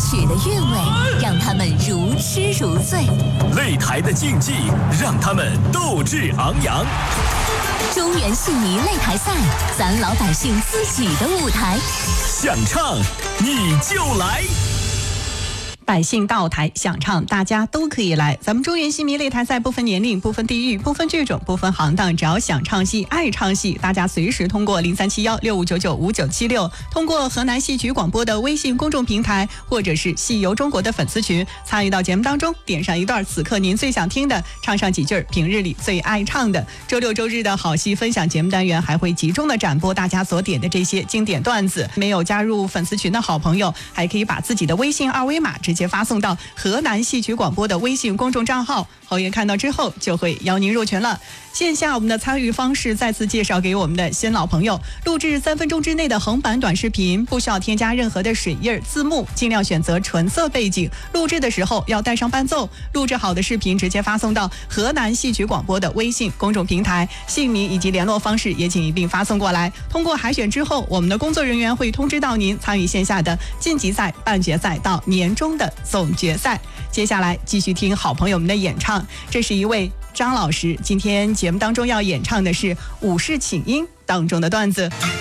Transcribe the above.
曲的韵味让他们如痴如醉， 擂台的竞技让他们斗志昂扬。 中原戏迷擂台赛，咱老百姓自己的舞台， 想唱你就来。 百姓到台想唱，大家都可以来。咱们中原戏迷擂台赛不分年龄、不分地域、不分剧种、不分行当，只要想唱戏、爱唱戏，大家随时通过037165995976，通过河南戏曲广播的微信公众平台，或者是戏游中国的粉丝群，参与到节目当中，点上一段此刻您最想听的，唱上几句平日里最爱唱的。周六周日的好戏分享节目单元还会集中的展播大家所点的这些经典段子。没有加入粉丝群的好朋友，还可以把自己的微信二维码直接发送到河南戏曲广播的微信公众账号，侯爷看到之后就会邀您入群了。线下我们的参与方式再次介绍给我们的新老朋友，录制3分钟之内的横版短视频，不需要添加任何的水印字幕，尽量选择纯色背景，录制的时候要带上伴奏。录制好的视频直接发送到河南戏曲广播的微信公众平台，姓名以及联络方式也请一并发送过来。通过海选之后，我们的工作人员会通知到您参与线下的晋级赛、半决赛到年终的总决赛。接下来继续听好朋友们的演唱，这是一位张老师，今天节目当中要演唱的是《武士请缨》当中的段子。